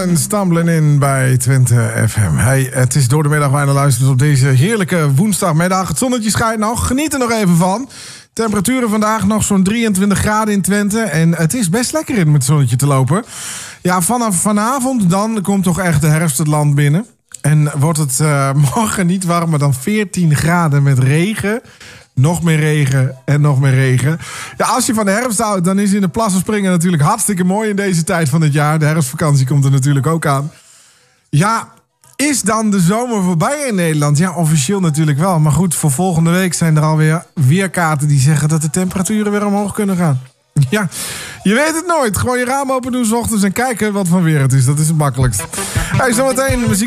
Allen stumbling in bij Twente FM. Hey, het is door de middag waar je luistert op deze heerlijke woensdagmiddag. Het zonnetje schijnt nog, geniet er nog even van. Temperaturen vandaag nog zo'n 23 graden in Twente. En het is best lekker in met het zonnetje te lopen. Ja, vanaf vanavond dan komt toch echt de herfst het land binnen. En wordt het morgen niet warmer dan 14 graden met regen. Nog meer regen en nog meer regen. Ja, als je van de herfst houdt, dan is in de plassen springen natuurlijk hartstikke mooi in deze tijd van het jaar. De herfstvakantie komt er natuurlijk ook aan. Ja, is dan de zomer voorbij in Nederland? Ja, officieel natuurlijk wel. Maar goed, voor volgende week zijn er alweer weerkaarten die zeggen dat de temperaturen weer omhoog kunnen gaan. Ja, je weet het nooit. Gewoon je raam open doen 's ochtends en kijken wat voor weer het is. Dat is het makkelijkst. Hey, zometeen muziek.